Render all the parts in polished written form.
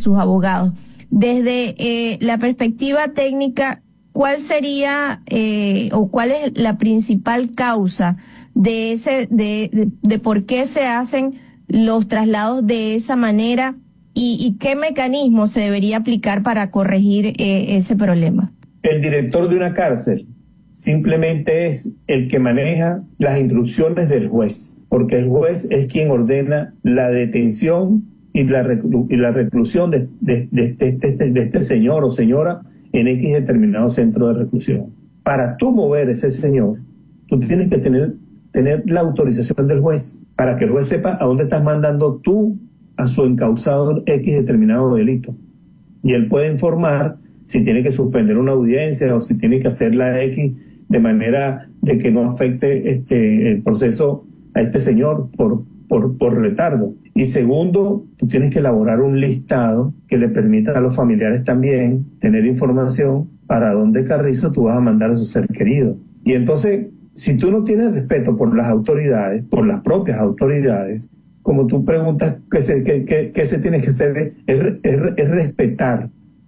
sus abogados. Desde la perspectiva técnica, ¿cuál sería o cuál es la principal causa de por qué se hacen los traslados de esa manera y qué mecanismo se debería aplicar para corregir ese problema? El director de una cárcel simplemente es el que maneja las instrucciones del juez, porque el juez es quien ordena la detención y la reclusión de este señor o señora en X determinado centro de reclusión. Para tú mover ese señor, tú tienes que tener la autorización del juez, para que el juez sepa a dónde estás mandando tú a su encausado X determinado delito. Y él puede informar si tiene que suspender una audiencia o si tiene que hacer la X de manera de que no afecte el proceso a este señor por retardo. Y segundo, tú tienes que elaborar un listado que le permita a los familiares también tener información para dónde carrizo tú vas a mandar a su ser querido. Y entonces, si tú no tienes respeto por las autoridades, por las propias autoridades, como tú preguntas, ¿qué se tiene que hacer? Es respetar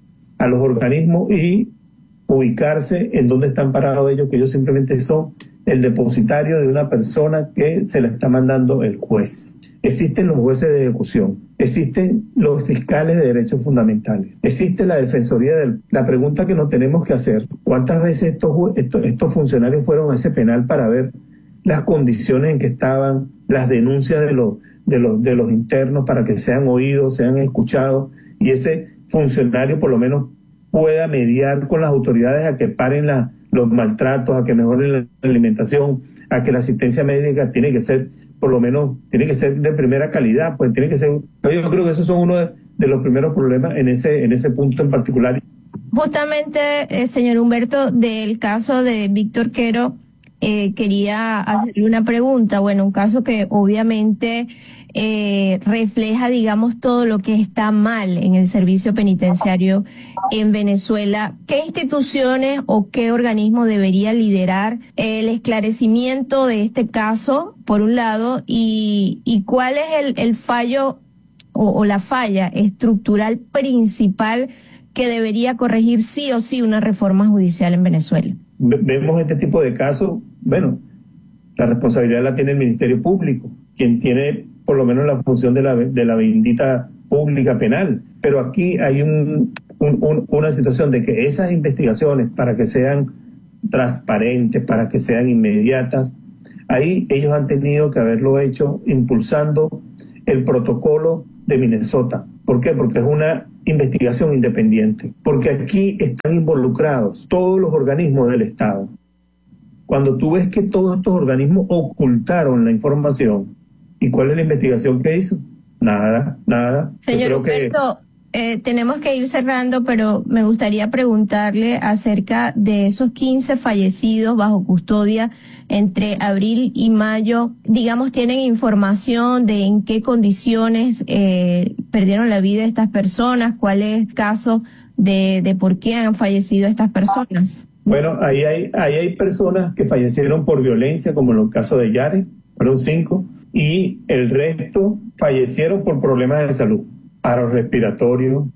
a los organismos y ubicarse en donde están parados ellos, que ellos simplemente son el depositario de una persona que se la está mandando el juez. Existen los jueces de ejecución, existen los fiscales de derechos fundamentales, existe la defensoría la pregunta que nos tenemos que hacer: ¿cuántas veces estos funcionarios fueron a ese penal para ver las condiciones en que estaban, las denuncias de los internos para que sean oídos, sean escuchados, y ese funcionario por lo menos pueda mediar con las autoridades a que paren los maltratos, a que mejoren la alimentación, a que la asistencia médica tiene que ser, por lo menos, tiene que ser de primera calidad, pues tiene que ser. Yo creo que esos son uno de los primeros problemas en ese punto en particular. Justamente, señor Humberto, del caso de Víctor Quero, quería hacerle una pregunta. Bueno, un caso que obviamente refleja, digamos, todo lo que está mal en el servicio penitenciario en Venezuela. ¿Qué instituciones o qué organismo debería liderar el esclarecimiento de este caso, por un lado, y cuál es el fallo o la falla estructural principal que debería corregir sí o sí una reforma judicial en Venezuela? Vemos este tipo de casos, bueno, la responsabilidad la tiene el Ministerio Público, quien tiene por lo menos la función de la bendita pública penal. Pero aquí hay una situación de que esas investigaciones, para que sean transparentes, para que sean inmediatas, ahí ellos han tenido que haberlo hecho impulsando el protocolo de Minnesota. ¿Por qué? Porque es una investigación independiente, porque aquí están involucrados todos los organismos del Estado. Cuando tú ves que todos estos organismos ocultaron la información, ¿y cuál es la investigación que hizo? Nada. Señor Humberto, tenemos que ir cerrando, pero me gustaría preguntarle acerca de esos 15 fallecidos bajo custodia entre abril y mayo. Digamos, ¿tienen información de en qué condiciones perdieron la vida estas personas? ¿Cuál es el caso de por qué han fallecido estas personas? Bueno, ahí hay personas que fallecieron por violencia, como en el caso de Yare, fueron 5, y el resto fallecieron por problemas de salud, paro respiratorio,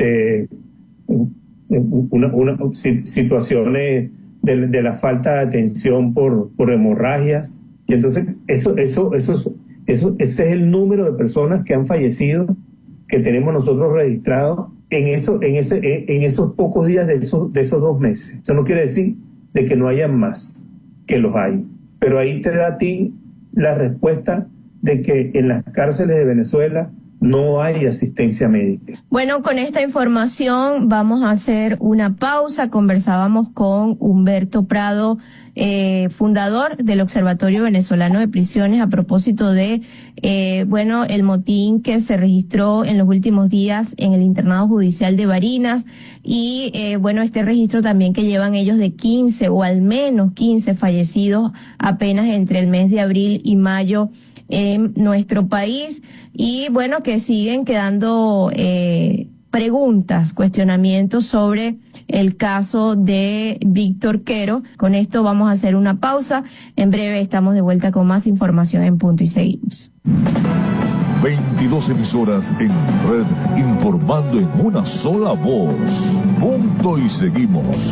situaciones de la falta de atención por hemorragias. Y entonces ese es el número de personas que han fallecido, que tenemos nosotros registrados en esos pocos días de esos 2 meses. Eso no quiere decir de que no haya más, que los hay. Pero ahí te da a ti la respuesta de que en las cárceles de Venezuela no hay asistencia médica. Bueno, con esta información vamos a hacer una pausa. Conversábamos con Humberto Prado, fundador del Observatorio Venezolano de Prisiones, a propósito de el motín que se registró en los últimos días en el internado judicial de Barinas y este registro también que llevan ellos de 15 o al menos 15 fallecidos apenas entre el mes de abril y mayo en nuestro país, y que siguen quedando preguntas, cuestionamientos sobre el caso de Víctor Quero. Con esto vamos a hacer una pausa. En breve estamos de vuelta con más información en Punto y seguimos. 22 emisoras en red, informando en una sola voz. Punto y seguimos.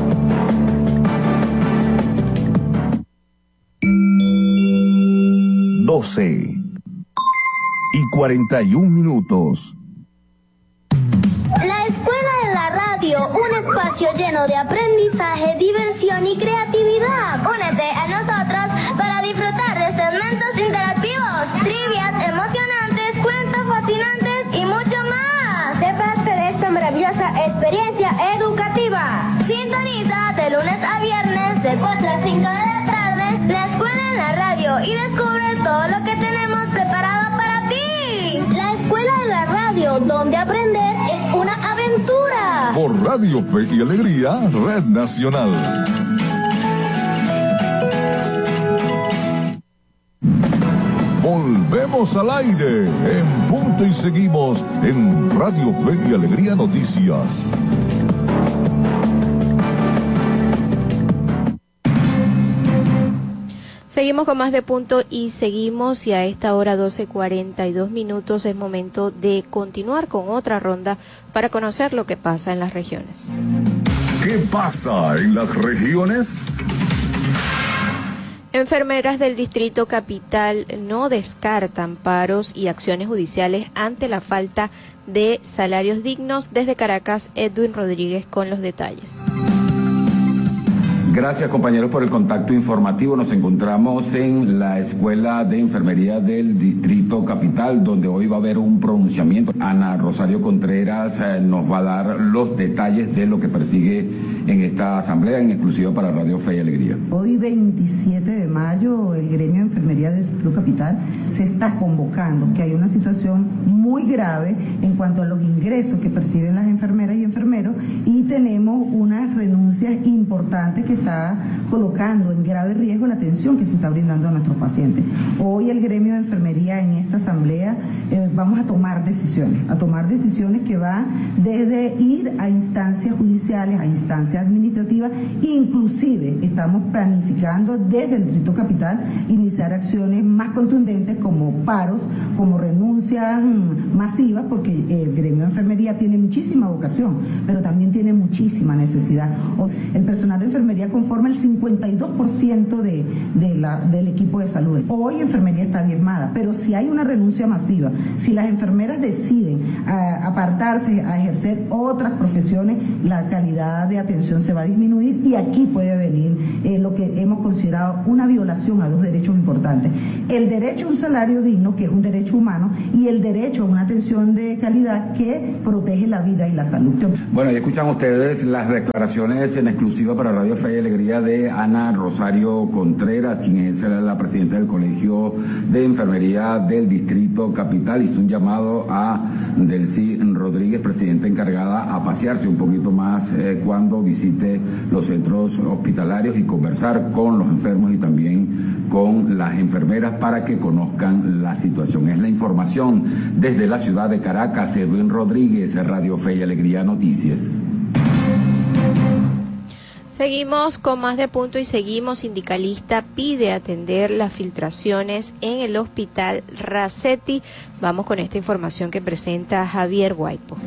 y 41 minutos. La Escuela de la Radio, un espacio lleno de aprendizaje, diversión y creatividad. Únete a nosotros para disfrutar de segmentos interactivos, trivias emocionantes, cuentos fascinantes y mucho más. Sé parte de esta maravillosa experiencia educativa. Sintoniza de lunes a viernes de 4 a 5 de la tarde la Escuela en la Radio y descubre todo lo que tenemos preparado para ti. La Escuela de la Radio, donde aprender es una aventura. Por Radio Fe y Alegría, Red Nacional. Volvemos al aire en Punto y Seguimos en Radio Fe y Alegría Noticias. Seguimos con más de Punto y Seguimos, y a esta hora 12:42 minutos es momento de continuar con otra ronda para conocer lo que pasa en las regiones. ¿Qué pasa en las regiones? Enfermeras del Distrito Capital no descartan paros y acciones judiciales ante la falta de salarios dignos. Desde Caracas, Edwin Rodríguez con los detalles. Gracias, compañeros, por el contacto informativo. Nos encontramos en la Escuela de Enfermería del Distrito Capital, donde hoy va a haber un pronunciamiento. Ana Rosario Contreras nos va a dar los detalles de lo que persigue en esta asamblea, en exclusiva para Radio Fe y Alegría. Hoy, 27 de mayo, el gremio de enfermería del Distrito Capital se está convocando, que hay una situación muy grave en cuanto a los ingresos que perciben las enfermeras y enfermeros, y tenemos unas renuncias importantes que está colocando en grave riesgo la atención que se está brindando a nuestros pacientes. Hoy el gremio de enfermería en esta asamblea vamos a tomar decisiones que van desde ir a instancias judiciales, a instancias administrativas, inclusive estamos planificando desde el Distrito Capital iniciar acciones más contundentes como paros, como renuncias masivas, porque el gremio de enfermería tiene muchísima vocación, pero también tiene muchísima necesidad. El personal de enfermería conforma el 52% del equipo de salud. Hoy enfermería está diezmada, pero si hay una renuncia masiva, si las enfermeras deciden apartarse a ejercer otras profesiones, la calidad de atención se va a disminuir, y aquí puede venir lo que hemos considerado una violación a dos derechos importantes: el derecho a un salario digno, que es un derecho humano, y el derecho a una atención de calidad que protege la vida y la salud. Bueno, ya escuchan ustedes las declaraciones en exclusiva para Radio Fe y Alegría de Ana Rosario Contreras, quien es la presidenta del Colegio de Enfermería del Distrito Capital. Hizo un llamado a Delcy Rodríguez, presidenta encargada, a pasearse un poquito más cuando visite los centros hospitalarios y conversar con los enfermos y también con las enfermeras para que conozcan la situación. Es la información desde la ciudad de Caracas. Edwin Rodríguez, Radio Fe y Alegría Noticias. Seguimos con más de Punto y Seguimos. Sindicalista pide atender las filtraciones en el hospital Racetti. Vamos con esta información que presenta Javier Guaipo.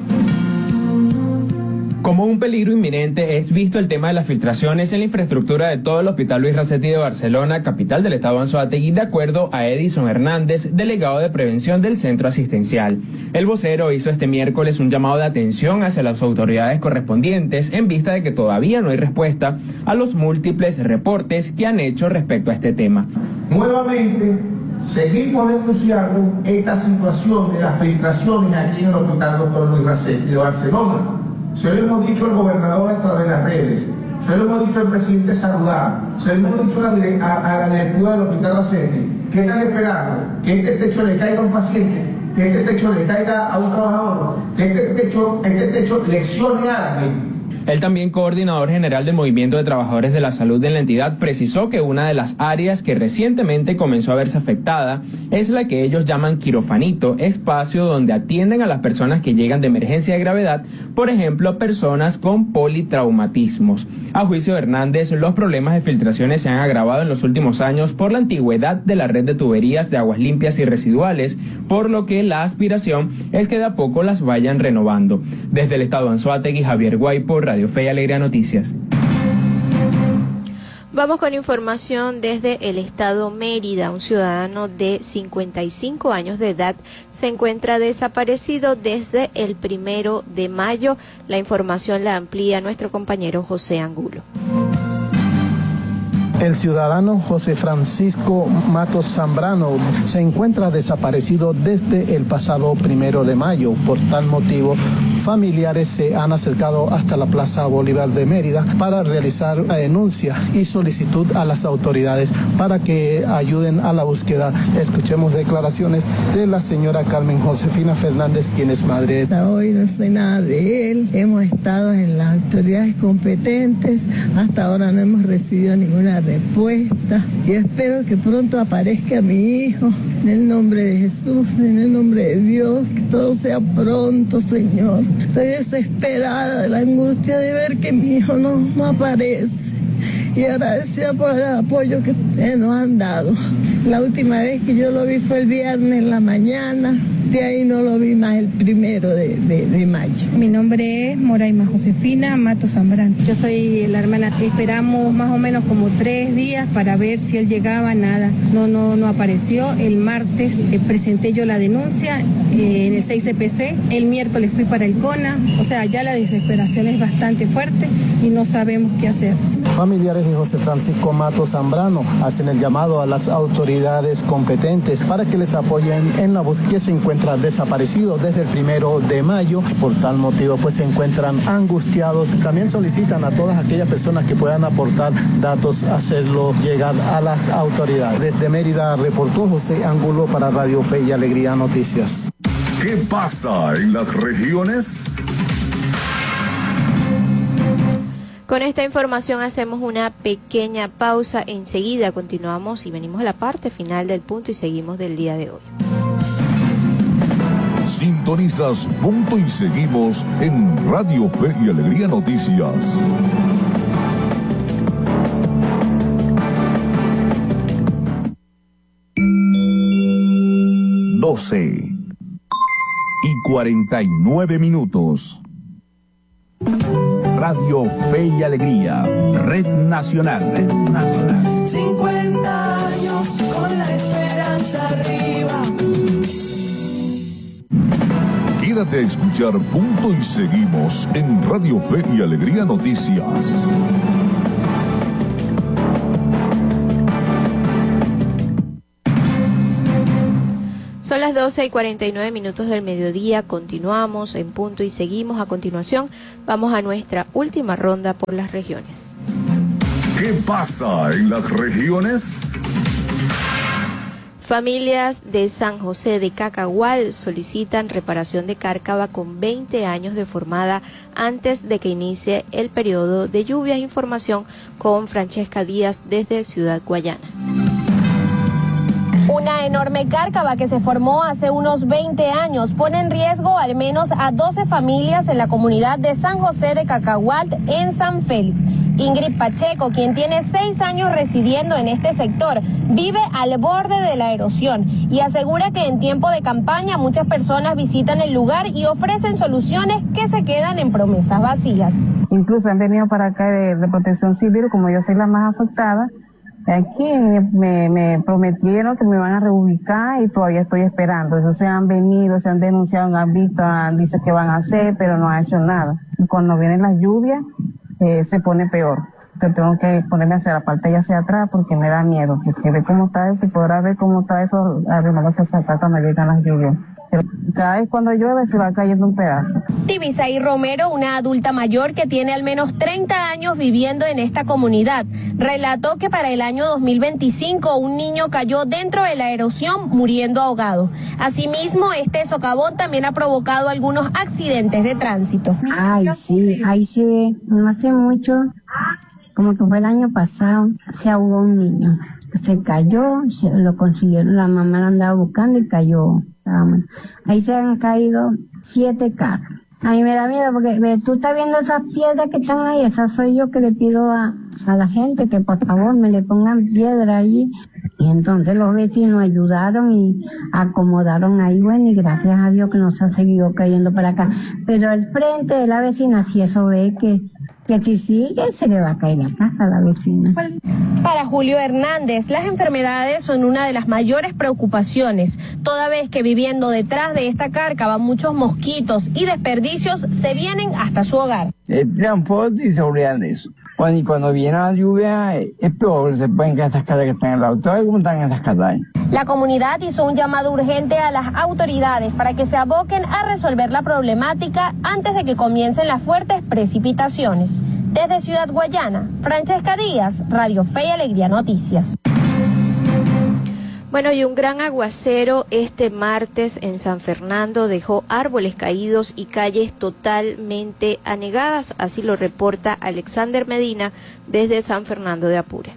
Como un peligro inminente es visto el tema de las filtraciones en la infraestructura de todo el Hospital Luis Racetti de Barcelona, capital del estado Anzoátegui, de acuerdo a Edison Hernández, delegado de prevención del centro asistencial. El vocero hizo este miércoles un llamado de atención hacia las autoridades correspondientes en vista de que todavía no hay respuesta a los múltiples reportes que han hecho respecto a este tema. Nuevamente, seguimos denunciando esta situación de las filtraciones aquí en el Hospital Dr. Luis Racetti de Barcelona. Se lo hemos dicho al gobernador a través de las redes, se lo hemos dicho al presidente Saludar, se lo hemos dicho a la directiva del Hospital Racetti, que están esperando que este techo le caiga a un paciente, que este techo le caiga a un trabajador, que este techo lesione a alguien. El también coordinador general del Movimiento de Trabajadores de la Salud de la entidad precisó que una de las áreas que recientemente comenzó a verse afectada es la que ellos llaman quirofanito, espacio donde atienden a las personas que llegan de emergencia de gravedad, por ejemplo, personas con politraumatismos. A juicio de Hernández, los problemas de filtraciones se han agravado en los últimos años por la antigüedad de la red de tuberías de aguas limpias y residuales, por lo que la aspiración es que de a poco las vayan renovando. Desde el estado Anzoátegui, Javier Guaypo, Radio Fe y Alegría Noticias. Vamos con información desde el estado Mérida. Un ciudadano de 55 años de edad se encuentra desaparecido desde el 1 de mayo. La información la amplía nuestro compañero José Angulo. El ciudadano José Francisco Matos Zambrano se encuentra desaparecido desde el pasado 1 de mayo. Por tal motivo, familiares se han acercado hasta la Plaza Bolívar de Mérida para realizar la denuncia y solicitud a las autoridades para que ayuden a la búsqueda. Escuchemos declaraciones de la señora Carmen Josefina Fernández, quien es madre. Hoy no sé nada de él, hemos estado en las autoridades competentes, hasta ahora no hemos recibido ninguna respuesta y espero que pronto aparezca mi hijo, en el nombre de Jesús, en el nombre de Dios, que todo sea pronto, Señor. Estoy desesperada de la angustia de ver que mi hijo no aparece y agradecida por el apoyo que ustedes nos han dado. La última vez que yo lo vi fue el viernes en la mañana. De ahí no lo vi más el 1 de mayo. Mi nombre es Moraima Josefina Matos Zambrano. Yo soy la hermana. Esperamos más o menos como 3 días para ver si él llegaba, nada. No apareció. El martes presenté yo la denuncia en el 6 CPC. El miércoles fui para el CONA. O sea, ya la desesperación es bastante fuerte y no sabemos qué hacer. Familiares de José Francisco Matos Zambrano hacen el llamado a las autoridades competentes para que les apoyen en la búsqueda. Que se encuentra desaparecido desde el 1 de mayo. Por tal motivo, pues se encuentran angustiados. También solicitan a todas aquellas personas que puedan aportar datos, hacerlo llegar a las autoridades. Desde Mérida reportó José Angulo para Radio Fe y Alegría Noticias. ¿Qué pasa en las regiones? Con esta información hacemos una pequeña pausa. Enseguida continuamos y venimos a la parte final del punto y seguimos del día de hoy. Sintonizas Punto y Seguimos en Radio Fe y Alegría Noticias. y 49 minutos. Radio Fe y Alegría, Red Nacional. 50 años con la esperanza arriba. Quédate a escuchar Punto y Seguimos en Radio Fe y Alegría Noticias. Son las 12:49 minutos del mediodía, continuamos en Punto y Seguimos. A continuación, vamos a nuestra última ronda por las regiones. ¿Qué pasa en las regiones? Familias de San José de Cacagual solicitan reparación de cárcava con 20 años de formada antes de que inicie el periodo de lluvias. Información con Francesca Díaz desde Ciudad Guayana. Una enorme cárcava que se formó hace unos 20 años pone en riesgo al menos a 12 familias en la comunidad de San José de Cacahuat en San Félix. Ingrid Pacheco, quien tiene 6 años residiendo en este sector, vive al borde de la erosión y asegura que en tiempo de campaña muchas personas visitan el lugar y ofrecen soluciones que se quedan en promesas vacías. Incluso han venido para acá de Protección Civil, como yo soy la más afectada. Aquí me prometieron que me van a reubicar y todavía estoy esperando. Eso se han venido, se han denunciado, han visto, dicen que van a hacer, pero no han hecho nada. Y cuando vienen las lluvias, se pone peor. Yo tengo que ponerme hacia la parte y hacia atrás porque me da miedo. Que ve cómo está eso y podrá ver cómo está eso arrimando hacia atrás cuando llegan las lluvias. Cada vez cuando llueve se va cayendo un pedazo. Tibisaí Romero, una adulta mayor que tiene al menos 30 años viviendo en esta comunidad, relató que para el año 2025 un niño cayó dentro de la erosión muriendo ahogado. Asimismo, este socavón también ha provocado algunos accidentes de tránsito. Ay, sí, no hace mucho, como que fue el año pasado, se ahogó un niño. Se cayó, lo consiguieron, la mamá lo andaba buscando y cayó. Ahí se han caído 7 carros. A mí me da miedo porque tú estás viendo esas piedras que están ahí, esas soy yo que le pido a la gente que por favor me le pongan piedra allí. Y entonces los vecinos ayudaron y acomodaron ahí, bueno, y gracias a Dios que no se ha seguido cayendo para acá. Pero al frente de la vecina, si eso ve que si sigue, se le va a caer la casa a la vecina. Para Julio Hernández, las enfermedades son una de las mayores preocupaciones, toda vez que viviendo detrás de esta cárcava muchos mosquitos y desperdicios se vienen hasta su hogar. El transporte y seguridad de eso. Cuando viene la lluvia es peor, se pueden caer estas casas que están en la autovía, como están en estas casas. La comunidad hizo un llamado urgente a las autoridades para que se aboquen a resolver la problemática antes de que comiencen las fuertes precipitaciones. Desde Ciudad Guayana, Francesca Díaz, Radio Fe y Alegría Noticias. Bueno, y un gran aguacero este martes en San Fernando dejó árboles caídos y calles totalmente anegadas, así lo reporta Alexander Medina desde San Fernando de Apure.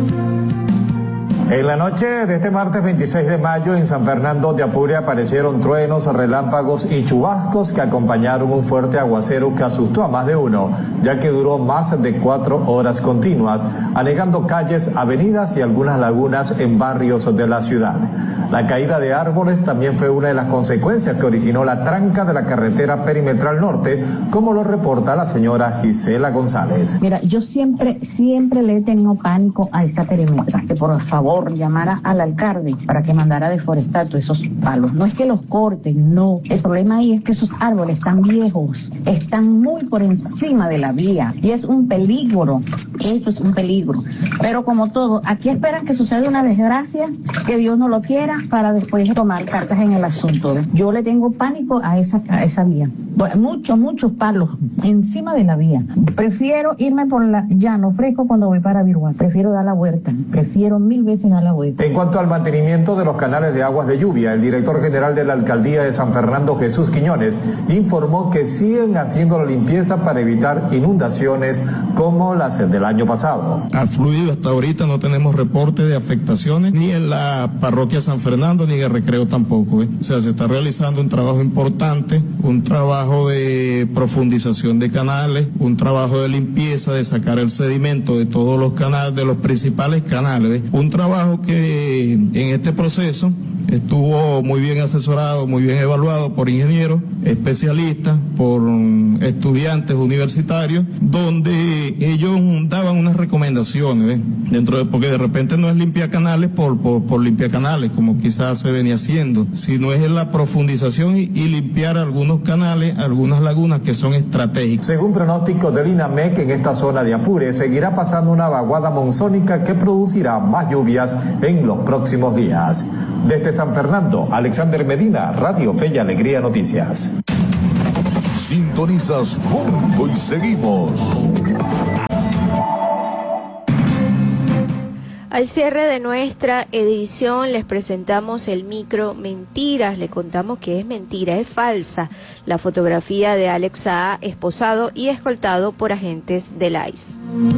En la noche de este martes 26 de mayo en San Fernando de Apure aparecieron truenos, relámpagos y chubascos que acompañaron un fuerte aguacero que asustó a más de uno, ya que duró más de 4 horas continuas, anegando calles, avenidas y algunas lagunas en barrios de la ciudad. La caída de árboles también fue una de las consecuencias que originó la tranca de la carretera perimetral norte, como lo reporta la señora Gisela González. Mira, yo siempre le he tenido pánico a esa perimetral, que por favor llamara al alcalde para que mandara a deforestar todos esos palos. No es que los corten, no. El problema ahí es que esos árboles están viejos, están muy por encima de la vía y es un peligro. Esto es un peligro. Pero como todo, aquí esperan que suceda una desgracia, que Dios no lo quiera, para después tomar cartas en el asunto. Yo le tengo pánico a esa vía. Bueno, muchos palos encima de la vía. Prefiero irme por la llano fresco cuando voy para Viruá. Prefiero dar la vuelta. Prefiero 1000 veces dar la vuelta. En cuanto al mantenimiento de los canales de aguas de lluvia, el director general de la alcaldía de San Fernando, Jesús Quiñones, informó que siguen haciendo la limpieza para evitar inundaciones como las del año pasado. Ha fluido hasta ahorita, no tenemos reporte de afectaciones ni en la parroquia San Fernando ni en el Recreo tampoco. O sea, se está realizando un trabajo importante, un trabajo de profundización de canales, un trabajo de limpieza, de sacar el sedimento de todos los canales, de los principales canales. Un trabajo que en este proceso estuvo muy bien asesorado, muy bien evaluado por ingenieros, especialistas, por estudiantes universitarios, donde ellos daban unas recomendaciones, porque de repente no es limpiar canales por limpiar canales, como quizás se venía haciendo, sino es la profundización y limpiar algunos canales, algunas lagunas que son estratégicas. Según pronósticos del INAMEC, en esta zona de Apure seguirá pasando una vaguada monzónica que producirá más lluvias en los próximos días. Desde San Fernando, Alexander Medina, Radio Fe y Alegría Noticias. Sintonizas Punto y seguimos. Al cierre de nuestra edición les presentamos el micro Mentiras. Le contamos que es mentira, es falsa la fotografía de Alex Saá esposado y escoltado por agentes del ICE.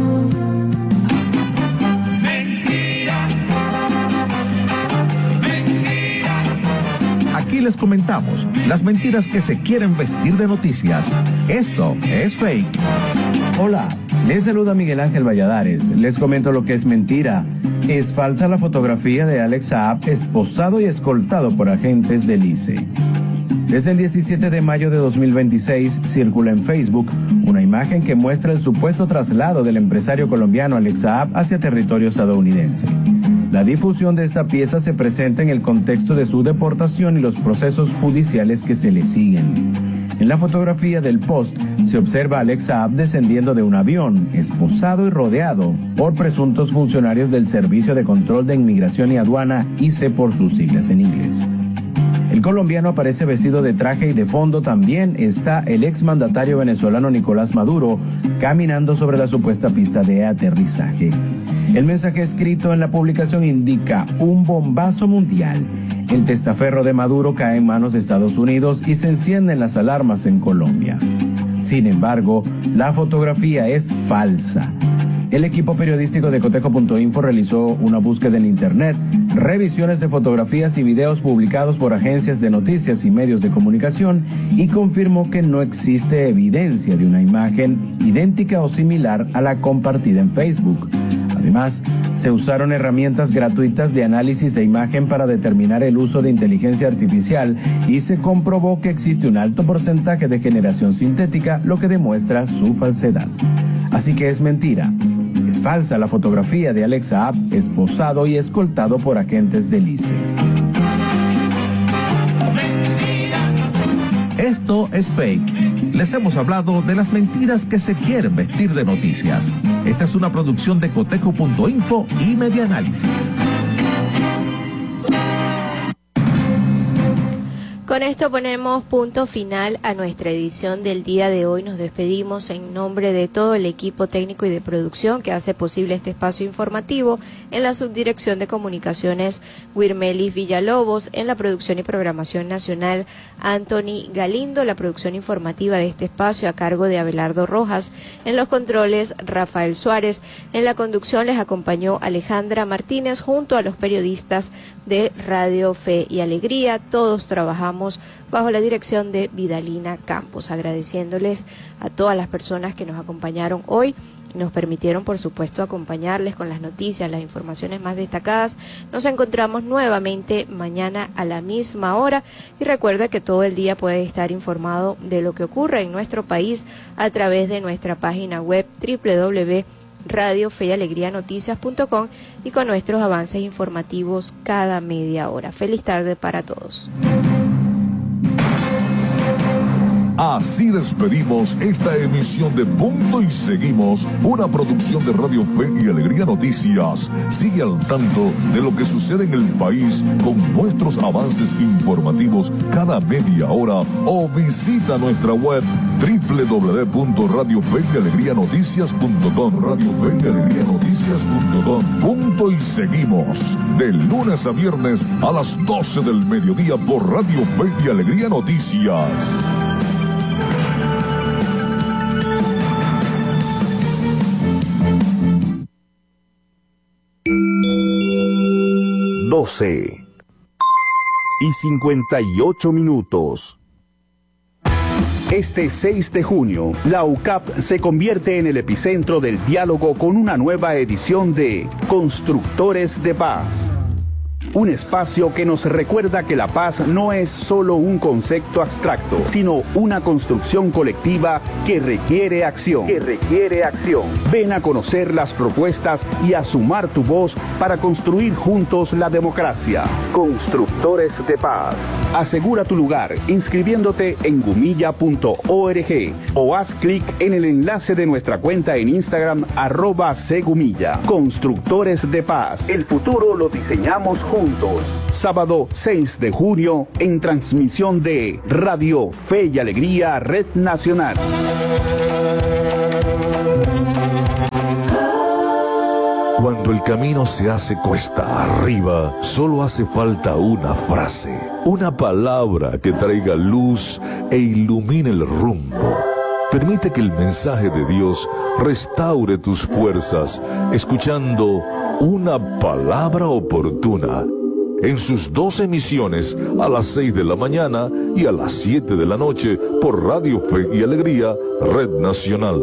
Aquí les comentamos las mentiras que se quieren vestir de noticias. Esto es fake. Hola, les saluda Miguel Ángel Valladares. Les comento lo que es mentira. Es falsa la fotografía de Alex Saab esposado y escoltado por agentes del ICE. Desde el 17 de mayo de 2026 circula en Facebook una imagen que muestra el supuesto traslado del empresario colombiano Alex Saab hacia territorio estadounidense. La difusión de esta pieza se presenta en el contexto de su deportación y los procesos judiciales que se le siguen. En la fotografía del post se observa a Alex Saab descendiendo de un avión, esposado y rodeado por presuntos funcionarios del Servicio de Control de Inmigración y Aduana, ICE por sus siglas en inglés. El colombiano aparece vestido de traje y de fondo también está el exmandatario venezolano Nicolás Maduro caminando sobre la supuesta pista de aterrizaje. El mensaje escrito en la publicación indica un bombazo mundial. El testaferro de Maduro cae en manos de Estados Unidos y se encienden las alarmas en Colombia. Sin embargo, la fotografía es falsa. El equipo periodístico de Cotejo.info realizó una búsqueda en internet, revisiones de fotografías y videos publicados por agencias de noticias y medios de comunicación y confirmó que no existe evidencia de una imagen idéntica o similar a la compartida en Facebook. Además, se usaron herramientas gratuitas de análisis de imagen para determinar el uso de inteligencia artificial y se comprobó que existe un alto porcentaje de generación sintética, lo que demuestra su falsedad. Así que es mentira. Es falsa la fotografía de Alex Saab, esposado y escoltado por agentes del ICE. Esto es fake. Les hemos hablado de las mentiras que se quieren vestir de noticias. Esta es una producción de Cotejo.info y Medianálisis. Con esto ponemos punto final a nuestra edición del día de hoy. Nos despedimos en nombre de todo el equipo técnico y de producción que hace posible este espacio informativo, en la subdirección de comunicaciones Wirmelis Villalobos, en la producción y programación nacional Anthony Galindo, la producción informativa de este espacio a cargo de Abelardo Rojas, en los controles Rafael Suárez, en la conducción les acompañó Alejandra Martínez junto a los periodistas de Radio Fe y Alegría. Todos trabajamos bajo la dirección de Vidalina Campos, agradeciéndoles a todas las personas que nos acompañaron hoy y nos permitieron, por supuesto, acompañarles con las noticias, las informaciones más destacadas. Nos encontramos nuevamente mañana a la misma hora y recuerda que todo el día puede estar informado de lo que ocurre en nuestro país a través de nuestra página web www.radiofeyalegrianoticias.com y con nuestros avances informativos cada media hora. Feliz tarde para todos. Así despedimos esta emisión de Punto y Seguimos, una producción de Radio Fe y Alegría Noticias. Sigue al tanto de lo que sucede en el país con nuestros avances informativos cada media hora o visita nuestra web www.radiofeyalegrianoticias.com. Punto y Seguimos, de lunes a viernes a las 12 del mediodía por Radio Fe y Alegría Noticias. y 58 minutos. Este 6 de junio, la UCAP se convierte en el epicentro del diálogo con una nueva edición de Constructores de Paz. Un espacio que nos recuerda que la paz no es solo un concepto abstracto, sino una construcción colectiva que requiere acción. Ven a conocer las propuestas y a sumar tu voz para construir juntos la democracia. Constructores de Paz. Asegura tu lugar inscribiéndote en gumilla.org o haz clic en el enlace de nuestra cuenta en Instagram @cgumilla. Constructores de Paz. El futuro lo diseñamos juntos. Sábado 6 de junio en transmisión de Radio Fe y Alegría Red Nacional. Cuando el camino se hace cuesta arriba, solo hace falta una frase, una palabra que traiga luz e ilumine el rumbo. Permite que el mensaje de Dios restaure tus fuerzas, escuchando una palabra oportuna en sus 2 emisiones a las 6 de la mañana y a las 7 de la noche por Radio Fe y Alegría Red Nacional.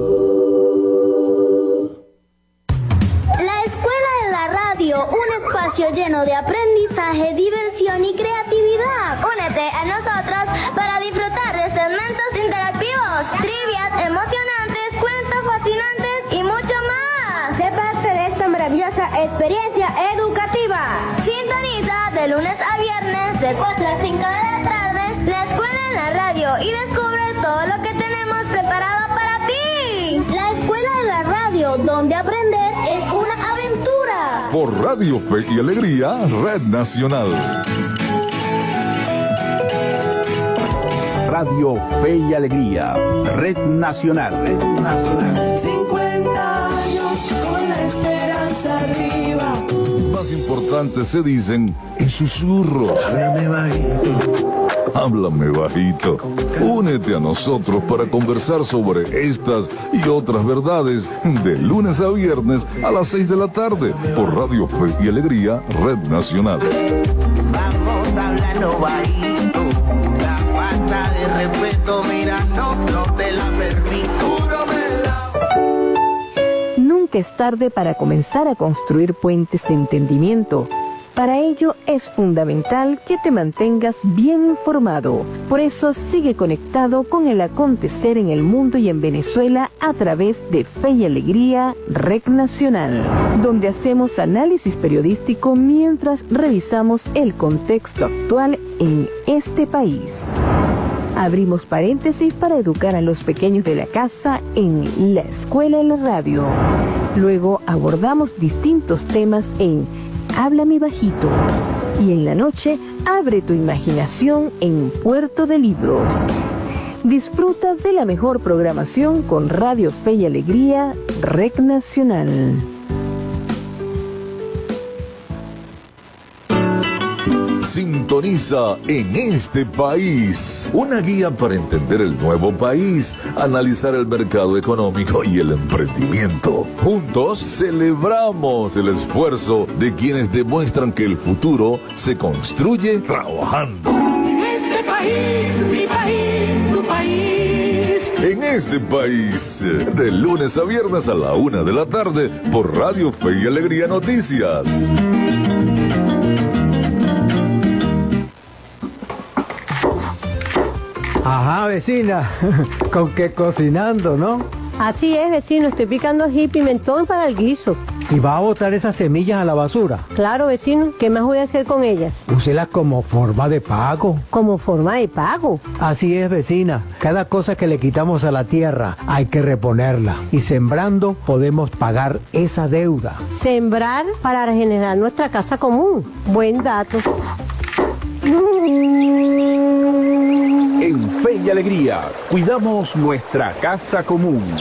La Escuela de la Radio, un espacio lleno de aprendizaje, diversión y creatividad. Únete a nosotros para disfrutar de segmentos interactivos, trivias emocionantes, cuentos fascinantes y mucho más. Sé parte de esta maravillosa experiencia educativa. Sintoniza de lunes a viernes de 4 a 5 de la tarde la Escuela en la Radio y descubre todo lo que tenemos preparado para ti. La Escuela de la Radio, donde aprender es una aventura. Por Radio Fe y Alegría Red Nacional. Radio Fe y Alegría, Red Nacional. Red Nacional. 50 años con la esperanza arriba. Más importantes se dicen en susurros. Háblame bajito. Háblame bajito. Únete a nosotros para conversar sobre estas y otras verdades de lunes a viernes a las 6 de la tarde por Radio Fe y Alegría, Red Nacional. Vamos hablando bajito. La falta de respeto, mira, no te la permito. Nunca es tarde para comenzar a construir puentes de entendimiento. Para ello es fundamental que te mantengas bien informado. Por eso sigue conectado con el acontecer en el mundo y en Venezuela a través de Fe y Alegría, Red Nacional, donde hacemos análisis periodístico mientras revisamos el contexto actual en este país. Abrimos paréntesis para educar a los pequeños de la casa en La Escuela en la Radio. Luego abordamos distintos temas en Háblame Bajito. Y en la noche, abre tu imaginación en Puerto de Libros. Disfruta de la mejor programación con Radio Fe y Alegría, Red Nacional. Sintoniza En este País, una guía para entender el nuevo país, analizar el mercado económico y el emprendimiento. Juntos celebramos el esfuerzo de quienes demuestran que el futuro se construye trabajando. En este país, mi país, tu país. En este país, de lunes a viernes a la 1 de la tarde por Radio Fe y Alegría Noticias. Ajá, vecina, con que cocinando, ¿no? Así es, vecino, estoy picando ají y pimentón para el guiso. ¿Y va a botar esas semillas a la basura? Claro, vecino, ¿qué más voy a hacer con ellas? Úselas como forma de pago. ¿Como forma de pago? Así es, vecina, cada cosa que le quitamos a la tierra hay que reponerla. Y sembrando podemos pagar esa deuda. Sembrar para regenerar nuestra casa común. Buen dato. En Fe y Alegría, cuidamos nuestra casa común.